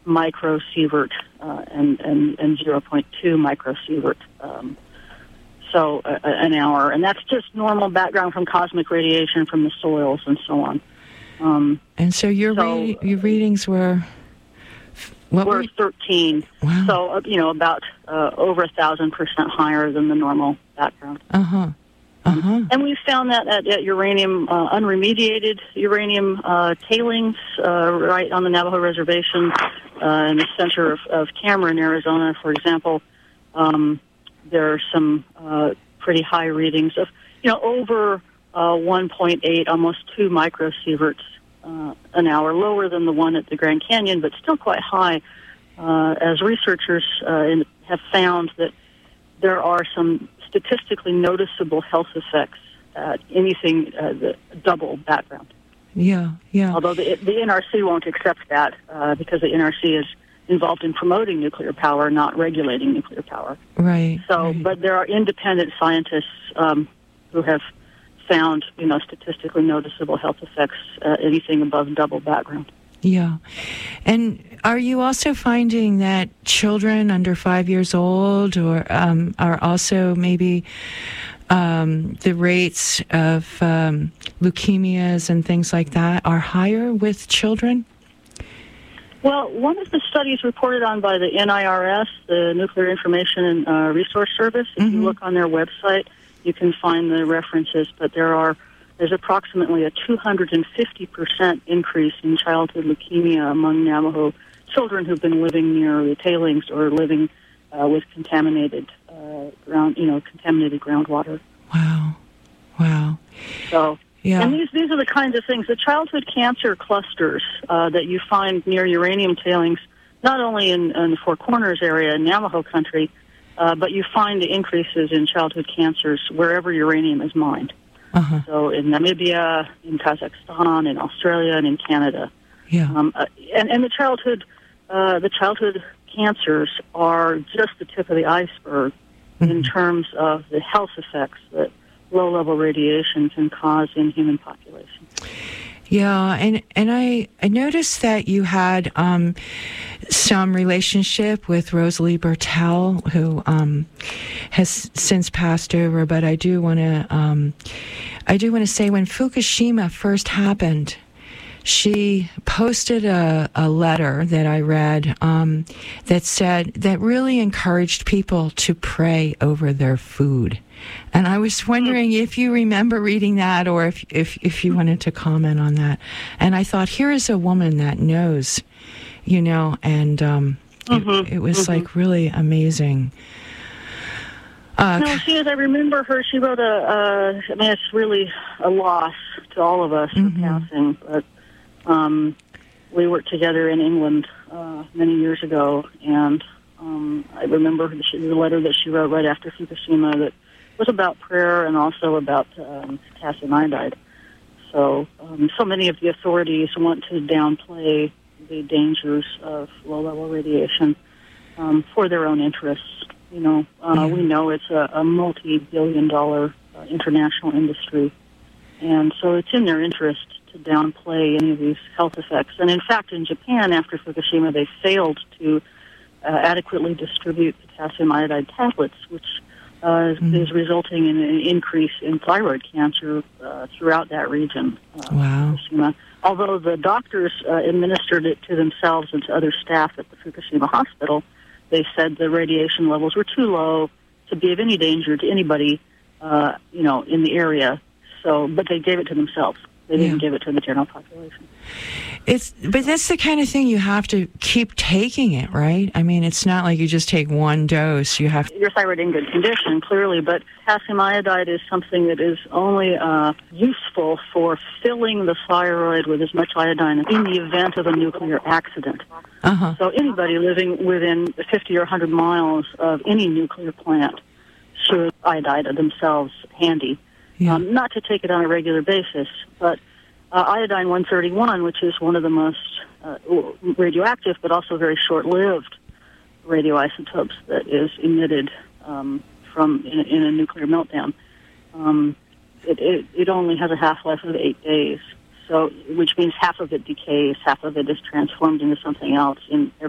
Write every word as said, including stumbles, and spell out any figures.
microsievert uh, and, and, and zero point two microsievert, um, so uh, an hour. And that's just normal background from cosmic radiation from the soils and so on. Um, and so your, so, read, your readings were... What were were thirteen. Wow. So, uh, you know, about uh, over a thousand percent higher than the normal background. Uh-huh. Uh-huh. And we found that at, at uranium, uh, unremediated uranium uh, tailings uh, right on the Navajo Reservation uh, in the center of, of Cameron, Arizona, for example. Um, there are some uh, pretty high readings of, you know, over uh, one point eight, almost two microsieverts uh, an hour, lower than the one at the Grand Canyon, but still quite high, uh, as researchers uh, in, have found that there are some statistically noticeable health effects at anything uh, the double background. Yeah, yeah. Although the, the N R C won't accept that uh, because the N R C is involved in promoting nuclear power, not regulating nuclear power. Right. So, right. but there are independent scientists um, who have found, you know, statistically noticeable health effects uh, anything above double background. Yeah. And are you also finding that children under five years old or um, are also maybe um, the rates of um, leukemias and things like that are higher with children? Well, one of the studies reported on by the N I R S, the Nuclear Information and uh, Resource Service, if mm-hmm. you look on their website, you can find the references, but there are there's approximately a two hundred fifty percent increase in childhood leukemia among Navajo children who've been living near the tailings or living uh, with contaminated uh, ground, you know, contaminated groundwater. Wow, wow. So, yeah. And these these are the kinds of things. The childhood cancer clusters uh, that you find near uranium tailings, not only in, in the Four Corners area in Navajo country, uh, but you find the increases in childhood cancers wherever uranium is mined. Uh-huh. So in Namibia, in Kazakhstan, in Australia, and in Canada. Yeah. Um, uh, and, and the childhood, uh, the childhood cancers are just the tip of the iceberg mm-hmm. in terms of the health effects that low-level radiation can cause in human populations. Yeah, and and I, I noticed that you had um, some relationship with Rosalie Bertell, who um, has since passed over. But I do want to um, I do want to say when Fukushima first happened, she posted a, a letter that I read um, that said that really encouraged people to pray over their food. And I was wondering if you remember reading that or if, if, if you wanted to comment on that. And I thought, here is a woman that knows, you know, and um, mm-hmm. it, it was mm-hmm. like really amazing. Uh, no, she is. I remember her. She wrote a, uh, I mean, it's really a loss to all of us mm-hmm. for passing. But um, we worked together in England uh, many years ago. And um, I remember the, the letter that she wrote right after Fukushima that was about prayer and also about um, potassium iodide. So, um, so many of the authorities want to downplay the dangers of low-level radiation um, for their own interests. You know, uh, yeah. we know it's a, a multi-billion-dollar uh, international industry, and so it's in their interest to downplay any of these health effects. And in fact, in Japan, after Fukushima, they failed to uh, adequately distribute potassium iodide tablets, which Uh, mm-hmm. is resulting in an increase in thyroid cancer uh, throughout that region. Uh, wow. Fukushima. Although the doctors uh, administered it to themselves and to other staff at the Fukushima hospital, they said the radiation levels were too low to be of any danger to anybody, uh, you know, in the area. So, but they gave it to themselves. They didn't yeah. give it to the general population. It's, but that's the kind of thing you have to keep taking it, right? I mean, it's not like you just take one dose. You have to... Your thyroid in good condition, clearly, but potassium iodide is something that is only uh, useful for filling the thyroid with as much iodine in the event of a nuclear accident. Uh-huh. So anybody living within fifty or one hundred miles of any nuclear plant should iodide themselves handy. Yeah. Um, not to take it on a regular basis, but uh, iodine one thirty-one, which is one of the most uh, radioactive but also very short-lived radioisotopes that is emitted um, from in, in a nuclear meltdown, um, it, it, it only has a half-life of eight days. So, which means half of it decays, half of it is transformed into something else in